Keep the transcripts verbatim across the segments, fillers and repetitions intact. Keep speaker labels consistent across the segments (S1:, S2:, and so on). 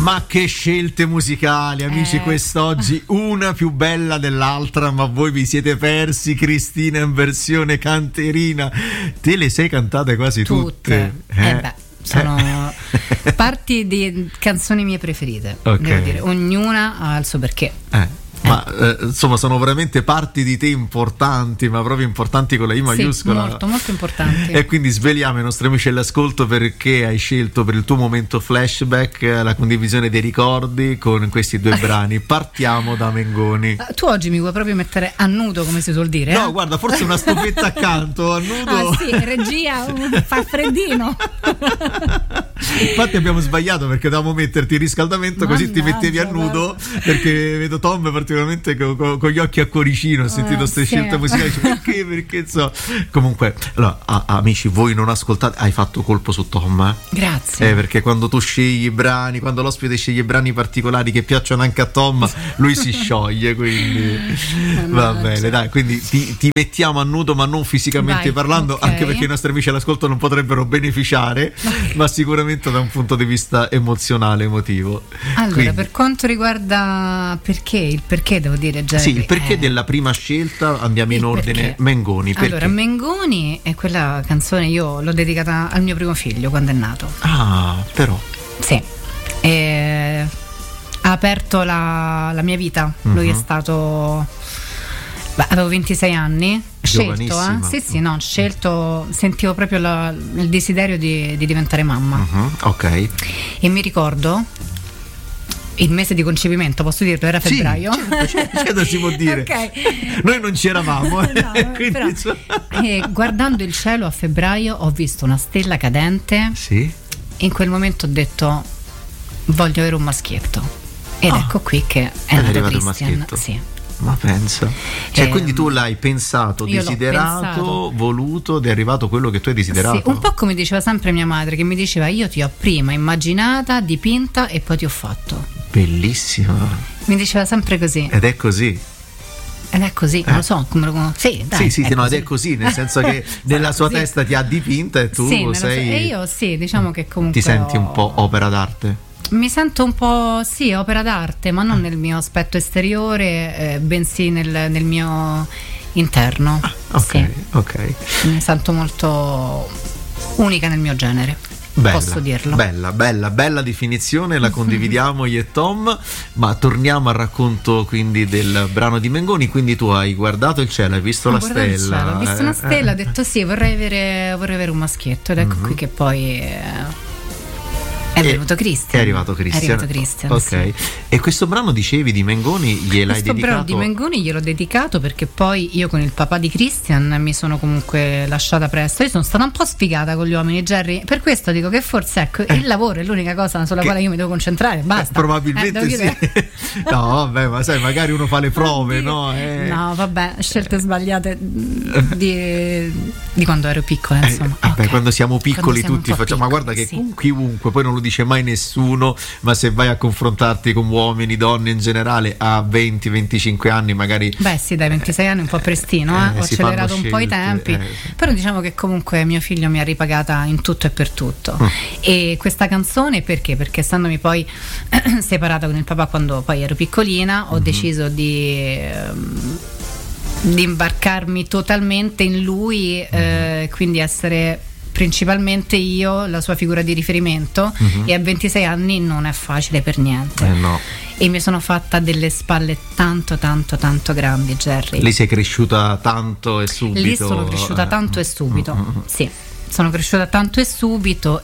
S1: Ma che scelte musicali, amici,
S2: Eh.
S1: quest'oggi una più bella dell'altra, ma voi vi siete persi Cristina in versione canterina. Te le sei cantate quasi tutte,
S2: tutte. Eh beh, sono parti di canzoni mie preferite,
S1: Ok.
S2: devo dire, ognuna ha il suo perché.
S1: Eh. Ma eh, insomma sono veramente parti di te importanti, ma proprio importanti con la I maiuscola.
S2: Sì, molto, molto importanti.
S1: E quindi sveliamo ai nostri amici all'ascolto perché hai scelto per il tuo momento flashback eh, la condivisione dei ricordi con questi due brani. Partiamo da Mengoni.
S2: Ah, tu oggi mi vuoi proprio mettere a nudo, come si suol dire?
S1: No,
S2: eh?
S1: guarda, forse una stufetta accanto, a nudo.
S2: Ah sì, regia, uh, fa freddino.
S1: Infatti abbiamo sbagliato perché dovevamo metterti il riscaldamento, così ti
S2: Mannaggia,
S1: mettevi a nudo,
S2: guarda.
S1: perché vedo Tom particolarmente co- co- con gli occhi a cuoricino, ho sentito
S2: Eh,
S1: queste
S2: sì.
S1: scelte musicali, dice, perché, perché so. Comunque, allora, a- amici, voi non ascoltate, hai fatto colpo su Tom, eh?
S2: Grazie.
S1: Eh, perché quando tu scegli i brani, quando l'ospite sceglie brani particolari che piacciono anche a Tom, lui si scioglie, quindi va
S2: Mannaggia.
S1: bene, dai, quindi ti, ti mettiamo a nudo, ma non fisicamente
S2: Vai,
S1: parlando,
S2: ok.
S1: anche perché i nostri amici all'ascolto non potrebbero beneficiare, ma sicuramente da un punto di vista emozionale, emotivo.
S2: Allora,
S1: Quindi,
S2: per quanto riguarda perché, il perché devo dire, Jerry,
S1: sì, il perché
S2: eh,
S1: della prima scelta, andiamo in
S2: il
S1: ordine.
S2: perché.
S1: Mengoni, perché?
S2: Allora, Mengoni è quella canzone, io l'ho dedicata al mio primo figlio quando è nato.
S1: Ah, però.
S2: Sì. E ha aperto la, la mia vita. Lui è
S1: Mhm.
S2: stato. Beh, avevo ventisei anni. Scelto, eh?
S1: Giovanissima.
S2: Sì, sì, no, scelto. Sentivo proprio la- il desiderio di, di diventare mamma.
S1: Mhm, ok.
S2: E mi ricordo. Il mese di concepimento, posso dirlo, era
S1: Sì,
S2: febbraio.
S1: certo, certo, certo, si può dire.
S2: Ok.
S1: Noi non c'eravamo, eh,
S2: No,
S1: quindi,
S2: però,
S1: insomma.
S2: eh, guardando il cielo a febbraio ho visto una stella cadente.
S1: Sì.
S2: In quel momento ho detto voglio avere un maschietto ed
S1: Ah.
S2: ecco qui che è
S1: Ed è
S2: nato
S1: arrivato il
S2: Christian.
S1: maschietto.
S2: Sì.
S1: Ma pensa. Cioè,
S2: Ehm,
S1: quindi tu l'hai pensato,
S2: io l'ho
S1: desiderato,
S2: pensato.
S1: voluto ed è arrivato quello che tu hai desiderato.
S2: Sì, un po' come diceva sempre mia madre, che mi diceva io ti ho prima immaginata, dipinta e poi ti ho fatto.
S1: Bellissima.
S2: Mi diceva sempre così
S1: Ed è così.
S2: ed è così, non lo so come lo sì, dai,
S1: sì, sì,
S2: è
S1: no, ed
S2: così.
S1: è così, nel senso che nella sua
S2: così.
S1: testa ti ha dipinta e tu
S2: Sì, nello-
S1: sei.
S2: e io sì, diciamo che comunque
S1: Ti senti un
S2: ho-
S1: po' opera d'arte?
S2: Mi sento un po' sì, opera d'arte, ma non nel mio aspetto esteriore, eh, bensì nel, nel mio interno.
S1: Ok,
S2: Sì,
S1: ok.
S2: mi sento molto unica nel mio genere.
S1: Bella,
S2: Posso dirlo.
S1: Bella, bella, bella definizione, la condividiamo io e Tom, ma torniamo al racconto quindi del brano di Mengoni. Quindi tu hai guardato il cielo, hai visto
S2: Ho
S1: la
S2: guardato il
S1: stella.
S2: cielo, ho visto una
S1: eh,
S2: stella,
S1: eh.
S2: ho detto sì, vorrei avere, vorrei avere un maschietto ed ecco
S1: Mhm.
S2: qui che poi eh, è
S1: E-
S2: venuto Christian.
S1: È arrivato Christian.
S2: È arrivato Christian,
S1: Ok.
S2: sì.
S1: E questo brano dicevi di Mengoni gliel'hai
S2: Questo brano
S1: dedicato?
S2: di Mengoni gliel'ho dedicato perché poi io con il papà di Christian mi sono comunque lasciata presto. Io sono stata un po' sfigata con gli uomini, Jerry. Per questo dico che forse ecco, il lavoro è l'unica cosa sulla
S1: Che-
S2: quale io mi devo concentrare. Basta.
S1: Eh, probabilmente
S2: Eh, devo
S1: sì.
S2: chiudere.
S1: No, vabbè, ma sai, magari uno fa le prove,
S2: Oddio.
S1: no? Eh.
S2: No, vabbè, scelte sbagliate di, di quando ero piccola,
S1: Eh,
S2: insomma.
S1: vabbè,
S2: Ok.
S1: quando siamo piccoli
S2: Quando siamo
S1: tutti
S2: un po'
S1: facciamo, ma
S2: piccoli,
S1: guarda che
S2: sì.
S1: con chiunque, poi non lo dice mai nessuno, ma se vai a confrontarti con uomini, donne in generale a venti venticinque anni magari
S2: Beh sì, dai, ventisei anni un po' prestino, eh?
S1: eh,
S2: Ho
S1: si
S2: accelerato
S1: fanno
S2: un po' i
S1: scelte,
S2: tempi,
S1: eh.
S2: però diciamo che comunque mio figlio mi ha ripagata in tutto e per tutto.
S1: Mm.
S2: E questa canzone perché? Perché essendomi poi separata con il papà quando poi ero piccolina, ho
S1: Mhm.
S2: deciso di... ehm, di imbarcarmi totalmente in lui, eh, quindi essere principalmente io la sua figura di riferimento,
S1: Mhm.
S2: e a ventisei anni non è facile per niente.
S1: eh no,
S2: E mi sono fatta delle spalle tanto tanto tanto grandi, Jerry.
S1: lì sei cresciuta tanto e subito.
S2: Lì sono cresciuta
S1: eh.
S2: tanto e subito.
S1: Mm, mm, mm.
S2: Sì, sono cresciuta tanto e subito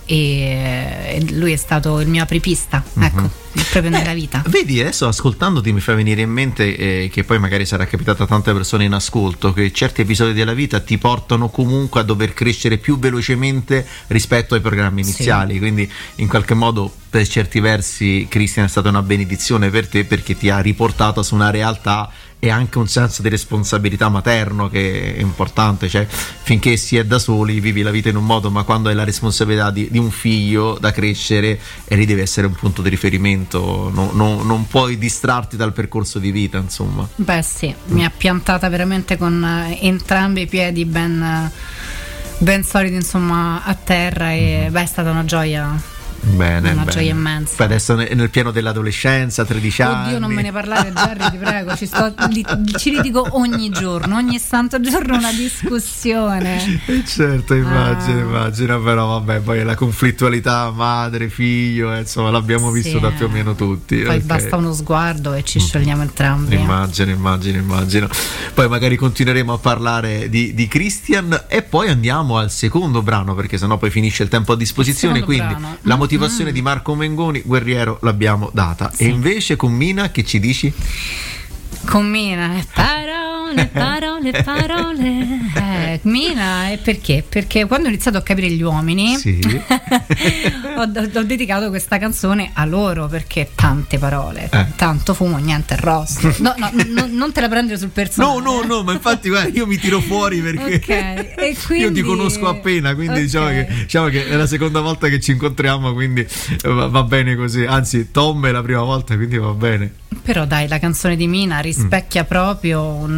S2: e e lui è stato il mio apripista, ecco, proprio nella vita.
S1: Vedi, adesso ascoltandoti mi fa venire in mente eh, che poi magari sarà capitato a tante persone in ascolto, che certi episodi della vita ti portano comunque a dover crescere più velocemente rispetto ai programmi
S2: Sì.
S1: iniziali, quindi in qualche modo per certi versi Christian è stata una benedizione per te, perché ti ha riportato su una realtà e anche un senso di responsabilità materno che è importante, cioè finché si è da soli vivi la vita in un modo, ma quando hai la responsabilità di, di un figlio da crescere, e lì deve essere un punto di riferimento, no- no- non puoi distrarti dal percorso di vita, insomma.
S2: Beh sì, mi ha piantata veramente con eh, entrambi i piedi ben, ben solidi, insomma, a terra, e beh, è stata una gioia
S1: Bene,
S2: una
S1: bene.
S2: gioia immensa.
S1: Poi adesso è nel pieno dell'adolescenza, tredici anni.
S2: Oddio, non me ne parlare, Gerry, ti prego, ci, sto, li, ci litigo ogni giorno, ogni santo giorno una discussione.
S1: Eh certo, immagino,
S2: ah.
S1: immagino, però vabbè, poi la conflittualità madre, figlio, eh, insomma l'abbiamo
S2: sì.
S1: vissuta più o meno tutti.
S2: Poi
S1: okay.
S2: Basta uno sguardo e ci sciogliamo entrambi.
S1: Immagino, immagino, immagino. Poi magari continueremo a parlare di, di Christian e poi andiamo al secondo brano, perché sennò poi finisce il tempo a disposizione, quindi
S2: brano.
S1: la motivazione
S2: mm.
S1: di Marco Mengoni, Guerriero, l'abbiamo data. Sì. E invece con Mina che ci dici?
S2: Con Mina, parole, parole, parole. Eh, Mina, e perché? Perché quando ho iniziato a capire gli uomini,
S1: sì.
S2: ho, ho dedicato questa canzone a loro, perché tante parole,
S1: eh.
S2: tanto fumo, niente rosso. No, no, no, non te la prendere sul personale.
S1: No, no, no, ma infatti guarda, io mi tiro fuori perché
S2: okay. E quindi...
S1: io ti conosco appena, quindi okay. diciamo, che, diciamo che è la seconda volta che ci incontriamo, quindi va, va bene così. Anzi, Tom è la prima volta, quindi va bene.
S2: Però dai, la canzone di Mina rispecchia mm. proprio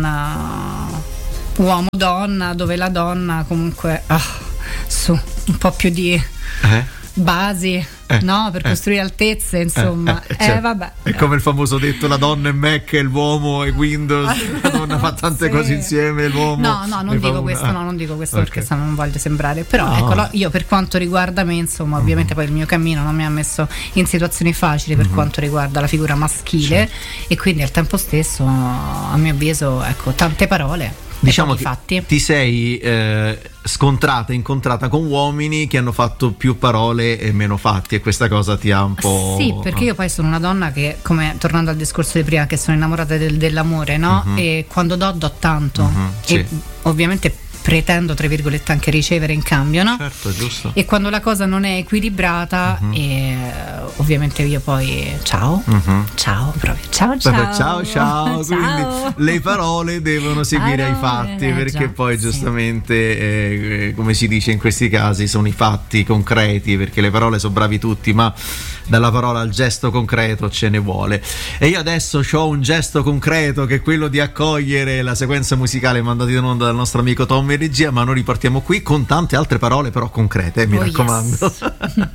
S2: una uomo-donna, dove la donna comunque oh, su un po' più di eh? basi eh, no? per eh, costruire altezze, insomma.
S1: Eh, eh,
S2: eh,
S1: certo.
S2: vabbè.
S1: È come il famoso detto: la donna è Mac e l'uomo è Windows. La donna fa tante sì. cose insieme, l'uomo.
S2: No, no, non dico questo, no, non dico questo okay. perché non voglio sembrare. Però no. ecco, io per quanto riguarda me, insomma, ovviamente mm-hmm. poi il mio cammino non mi ha messo in situazioni facili per mm-hmm. quanto riguarda la figura maschile, sì. e quindi al tempo stesso, a mio avviso, ecco, tante parole.
S1: Diciamo che
S2: fatti.
S1: ti sei eh, scontrata, incontrata con uomini che hanno fatto più parole e meno fatti, e questa cosa ti ha un po'...
S2: Sì, perché io poi sono una donna che, come tornando al discorso di prima, che sono innamorata del, dell'amore, no? Uh-huh. E quando do, do tanto. Uh-huh, sì. E ovviamente pretendo, tra virgolette, anche ricevere in cambio, no?
S1: Certo, giusto.
S2: E quando la cosa non è equilibrata, uh-huh. e, ovviamente io poi ciao, uh-huh. ciao, proprio ciao, ciao,
S1: Vabbè, ciao, ciao,
S2: ciao.
S1: Quindi le parole devono seguire parole, ai fatti, eh, perché già, poi giustamente, sì. eh, come si dice in questi casi, sono i fatti concreti, perché le parole sono bravi tutti, ma dalla parola al gesto concreto ce ne vuole. E io adesso ho un gesto concreto, che è quello di accogliere la sequenza musicale mandata in onda dal nostro amico Tom in regia, ma noi ripartiamo qui con tante altre parole però concrete, mi
S2: oh,
S1: raccomando.
S2: Yes.